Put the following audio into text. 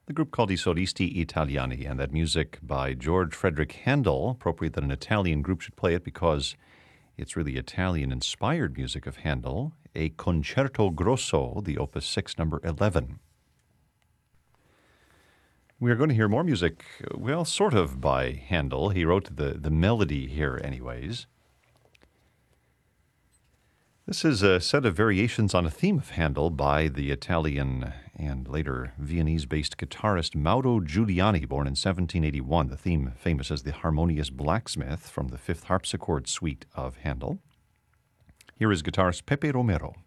the group called I Solisti Italiani, and that music by George Frederick Handel. Appropriate that an Italian group should play it because it's really Italian-inspired music of Handel, a Concerto Grosso, the Opus 6, number 11. We are going to hear more music, well, sort of by Handel. He wrote the melody here anyways. This is a set of variations on a theme of Handel by the Italian and later Viennese-based guitarist Mauro Giuliani, born in 1781. The theme famous as the Harmonious Blacksmith from the Fifth Harpsichord Suite of Handel. Here is guitarist Pepe Romero.